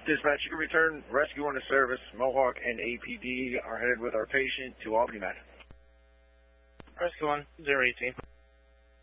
Dispatch, you can return rescue on the service. Mohawk and APD are headed with our patient to Albany Med. Rescue 1, 018.